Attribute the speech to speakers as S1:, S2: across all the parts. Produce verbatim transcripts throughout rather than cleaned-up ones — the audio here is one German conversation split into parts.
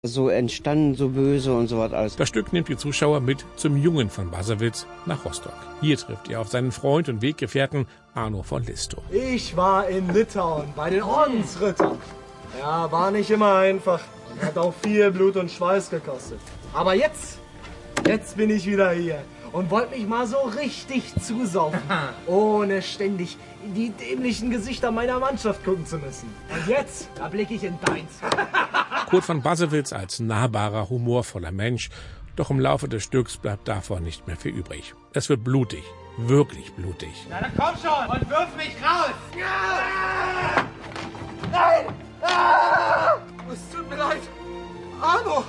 S1: So entstanden, so böse und so was alles.
S2: Das Stück nimmt die Zuschauer mit zum Jungen von Bassewitz nach Rostock. Hier trifft er auf seinen Freund und Weggefährten Arno von Listow.
S3: Ich war in Litauen bei den Ordensrittern. Ja, war nicht immer einfach. Hat auch viel Blut und Schweiß gekostet. Aber jetzt, jetzt bin ich wieder hier und wollte mich mal so richtig zusaufen, ohne ständig in die dämlichen Gesichter meiner Mannschaft gucken zu müssen. Und jetzt, da blicke ich in deins.
S2: Kurt von Bassewitz als nahbarer, humorvoller Mensch. Doch im Laufe des Stücks bleibt davon nicht mehr viel übrig. Es wird blutig, wirklich blutig.
S4: Na dann komm schon und wirf mich raus!
S3: Ja! Nein! Ah! Es tut mir leid. Arno!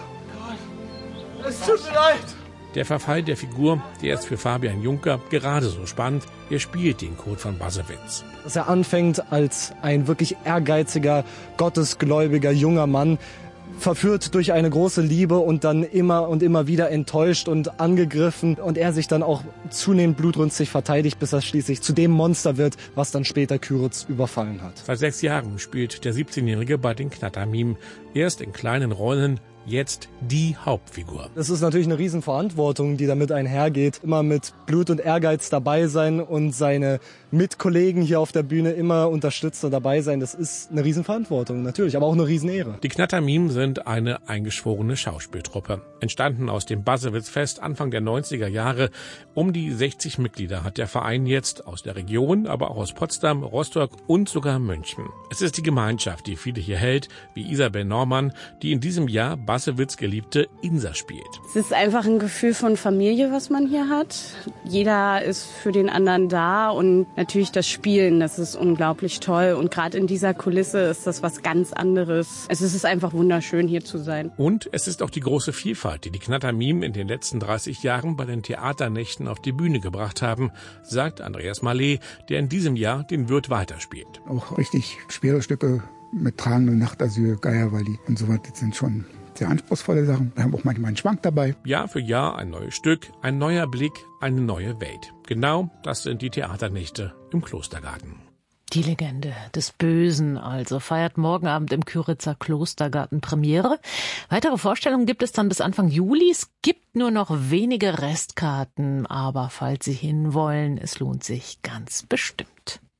S3: Gott. Es tut mir leid.
S2: Der Verfall der Figur, der ist für Fabian Juncker gerade so spannend. Er spielt den Kurt von Bassewitz.
S3: Dass er anfängt als ein wirklich ehrgeiziger, gottesgläubiger junger Mann, verführt durch eine große Liebe und dann immer und immer wieder enttäuscht und angegriffen und er sich dann auch zunehmend blutrünstig verteidigt, bis er schließlich zu dem Monster wird, was dann später Kyritz überfallen hat.
S2: Seit sechs Jahren spielt der siebzehnjährige bei den Knattermimen. Erst in kleinen Rollen, jetzt die Hauptfigur.
S3: Das ist natürlich eine Riesenverantwortung, die damit einhergeht. Immer mit Blut und Ehrgeiz dabei sein und seine Mitkollegen hier auf der Bühne immer unterstützen und dabei sein. Das ist eine Riesenverantwortung, natürlich, aber auch eine Riesenehre.
S2: Die Knattermimen sind eine eingeschworene Schauspieltruppe. Entstanden aus dem Bassewitz-Fest Anfang der neunziger Jahre. Um die sechzig Mitglieder hat der Verein jetzt aus der Region, aber auch aus Potsdam, Rostock und sogar München. Es ist die Gemeinschaft, die viele hier hält, wie Isabel Normann, die in diesem Jahr Bassewitz geliebte Insa spielt.
S5: Es ist einfach ein Gefühl von Familie, was man hier hat. Jeder ist für den anderen da und natürlich das Spielen, das ist unglaublich toll. Und gerade in dieser Kulisse ist das was ganz anderes. Es ist einfach wunderschön, hier zu sein.
S2: Und es ist auch die große Vielfalt, die die Knattermimen in den letzten dreißig Jahren bei den Theaternächten auf die Bühne gebracht haben, sagt Andreas Mallet, der in diesem Jahr den Wirt weiterspielt.
S6: Auch richtig schwere Stücke mit Tragende Nachtasyl, Geierwalli und so weiter sind schon sehr anspruchsvolle Sachen. Wir haben auch manchmal einen Schwank dabei.
S2: Jahr für Jahr ein neues Stück, ein neuer Blick, eine neue Welt. Genau das sind die Theaternächte im Klostergarten.
S7: Die Legende des Bösen also feiert morgen Abend im Kyritzer Klostergarten Premiere. Weitere Vorstellungen gibt es dann bis Anfang Juli. Es gibt nur noch wenige Restkarten, aber falls Sie hinwollen, es lohnt sich ganz bestimmt.